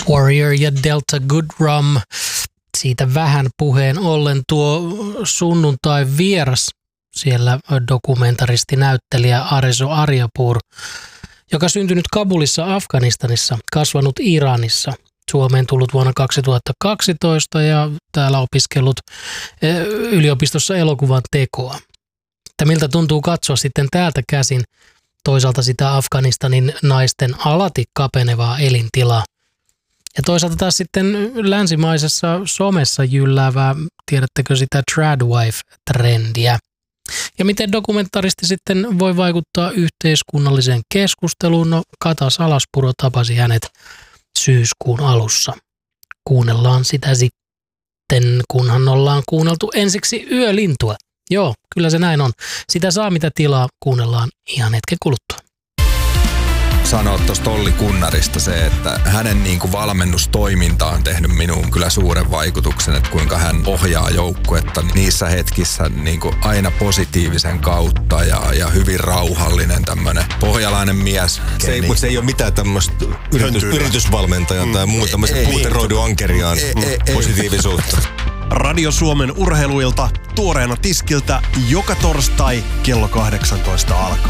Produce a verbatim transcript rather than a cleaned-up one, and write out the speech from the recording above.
Warrior ja Delta Goodrum. Siitä vähän puheen ollen tuo sunnuntai vieras siellä dokumentaristi-näyttelijä Arezo Aryapur, joka syntynyt Kabulissa Afganistanissa, kasvanut Iranissa, Suomeen tullut vuonna kaksituhattakaksitoista ja täällä opiskellut yliopistossa elokuvan tekoa. Että miltä tuntuu katsoa sitten täältä käsin toisaalta sitä Afganistanin naisten alati kapenevaa elintilaa. Ja toisaalta taas sitten länsimaisessa somessa jylläävää, tiedättekö sitä tradwife-trendiä. Ja miten dokumentaristi sitten voi vaikuttaa yhteiskunnalliseen keskusteluun? No, Kata Salaspuro tapasi hänet syyskuun alussa. Kuunnellaan sitä sitten, kunhan ollaan kuunneltu ensiksi Yölintua. Joo, kyllä se näin on. Sitä saa mitä tilaa, kuunnellaan ihan hetken kuluttua. Sanoa tuosta Olli Kunnarista se, että hänen niin kuin valmennustoiminta on tehnyt minuun kyllä suuren vaikutuksen, että kuinka hän ohjaa joukkuetta niissä hetkissä niin kuin aina positiivisen kautta ja, ja hyvin rauhallinen tämmöinen pohjalainen mies. Se ei, mutta se ei ole mitään tämmöistä yritys, yritysvalmentajan mm. tai muuta tämmöistä puuteroidu ankeriaan ei, ei, positiivisuutta. Radio Suomen urheiluilta tuoreena tiskiltä joka torstai kello kahdeksantoista alkaen.